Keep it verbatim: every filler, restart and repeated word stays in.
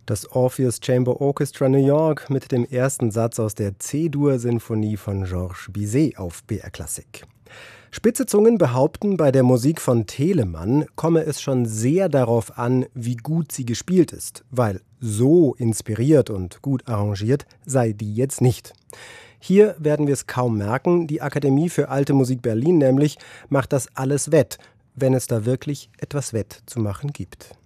Das Orpheus Chamber Orchestra New York mit dem ersten Satz aus der C-Dur-Sinfonie von Georges Bizet auf B R Klassik. Spitze Zungen behaupten, bei der Musik von Telemann komme es schon sehr darauf an, wie gut sie gespielt ist, weil so inspiriert und gut arrangiert sei die jetzt nicht. Hier werden wir es kaum merken, die Akademie für Alte Musik Berlin nämlich macht das alles wett, wenn es da wirklich etwas wett zu machen gibt.